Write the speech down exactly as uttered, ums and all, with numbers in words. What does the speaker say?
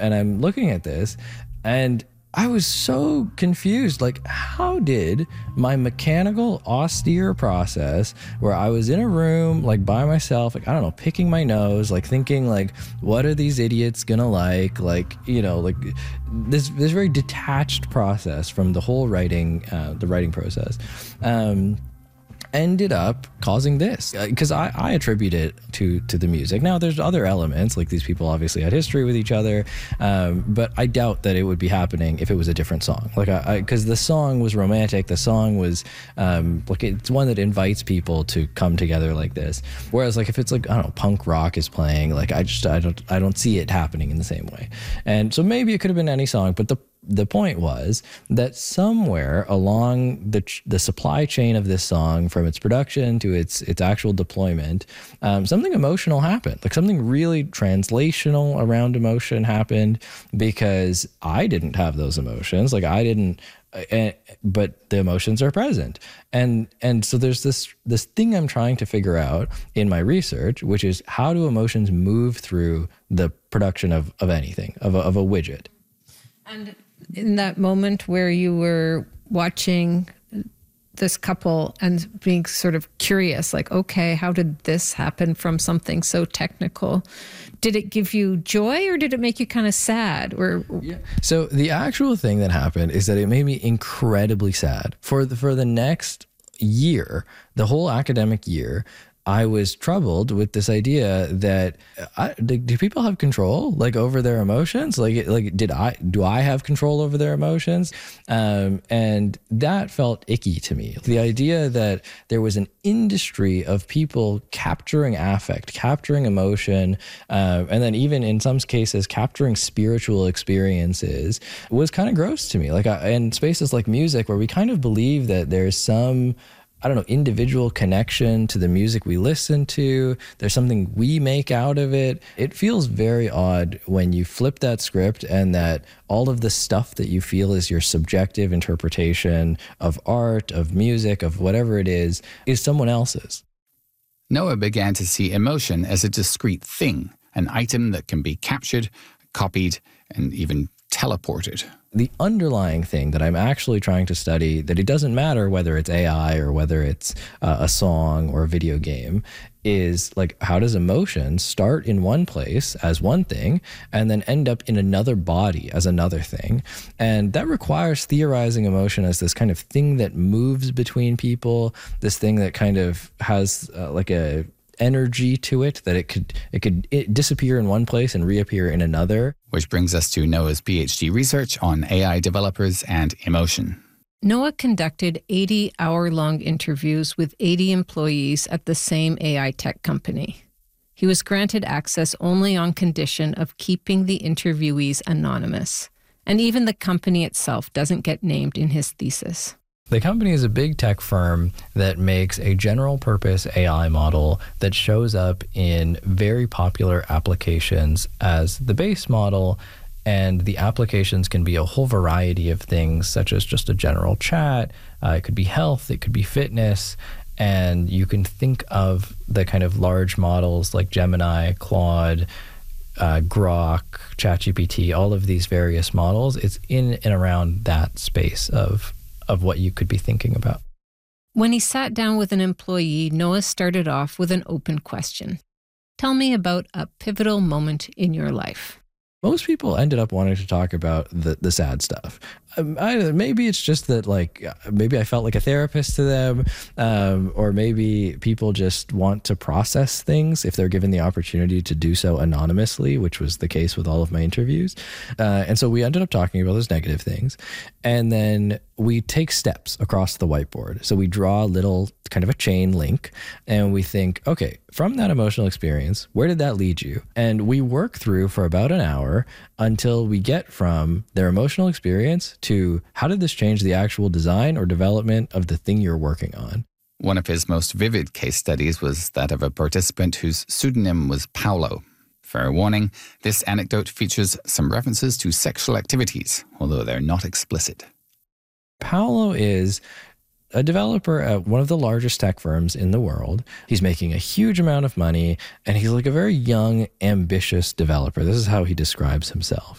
and I'm looking at this, and I was so confused. Like, how did my mechanical, austere process where I was in a room, like by myself, like, I don't know, picking my nose, like thinking like, what are these idiots gonna like? Like, you know, like this, this very detached process from the whole writing, uh, the writing process, um, ended up causing this, because I, I attribute it to to the music. Now there's other elements, like these people obviously had history with each other, um, but I doubt that it would be happening if it was a different song. Like I, because the song was romantic, the song was um, like it's one that invites people to come together like this. Whereas like if it's like, I don't know, punk rock is playing, like I just I don't I don't see it happening in the same way. And so maybe it could have been any song, but the The point was that somewhere along the the supply chain of this song, from its production to its its actual deployment, um, something emotional happened. Like something really translational around emotion happened, because I didn't have those emotions. Like I didn't, uh, but the emotions are present. And and so there's this this thing I'm trying to figure out in my research, which is how do emotions move through the production of of anything, of a, of a widget. And in that moment where you were watching this couple and being sort of curious, like, okay, how did this happen from something so technical? Did it give you joy, or did it make you kind of sad? Or yeah. So the actual thing that happened is that it made me incredibly sad. For the, for the next year, the whole academic year, I was troubled with this idea that I, do, do people have control like over their emotions? Like, like did I, do I have control over their emotions? Um, and that felt icky to me. The idea that there was an industry of people capturing affect, capturing emotion, uh, and then even in some cases capturing spiritual experiences was kind of gross to me. Like, I, in spaces like music, where we kind of believe that there's some, I don't know, individual connection to the music we listen to. There's something we make out of it. It feels very odd when you flip that script and that all of the stuff that you feel is your subjective interpretation of art, of music, of whatever it is, is someone else's. Noah began to see emotion as a discrete thing, an item that can be captured, copied, and even teleported. The underlying thing that I'm actually trying to study, that it doesn't matter whether it's A I or whether it's uh, a song or a video game, is like, how does emotion start in one place as one thing and then end up in another body as another thing? And that requires theorizing emotion as this kind of thing that moves between people, this thing that kind of has uh, like a energy to it, that it could it could it disappear in one place and reappear in another. Which brings us to Noah's PhD research on A I developers and emotion. Noah conducted eighty hour-long interviews with eighty employees at the same A I tech company. He was granted access only on condition of keeping the interviewees anonymous, and even the company itself doesn't get named in his thesis. The company is a big tech firm that makes a general purpose A I model that shows up in very popular applications as the base model, and the applications can be a whole variety of things, such as just a general chat. Uh, it could be health, it could be fitness, and you can think of the kind of large models like Gemini, Claude, uh, Grok, ChatGPT, all of these various models. It's in and around that space of of what you could be thinking about. When he sat down with an employee, Noah started off with an open question. Tell me about a pivotal moment in your life. Most people ended up wanting to talk about the, the sad stuff. Um, I, maybe it's just that, like, maybe I felt like a therapist to them, um, or maybe people just want to process things if they're given the opportunity to do so anonymously, which was the case with all of my interviews. Uh, and so we ended up talking about those negative things. And then we take steps across the whiteboard. So we draw a little kind of a chain link, and we think, okay, from that emotional experience, where did that lead you? And we work through for about an hour until we get from their emotional experience to how did this change the actual design or development of the thing you're working on. One of his most vivid case studies was that of a participant whose pseudonym was Paolo. Fair warning, this anecdote features some references to sexual activities, although they're not explicit. Paolo is a developer at one of the largest tech firms in the world. He's making a huge amount of money, and he's like a very young, ambitious developer. This is how he describes himself.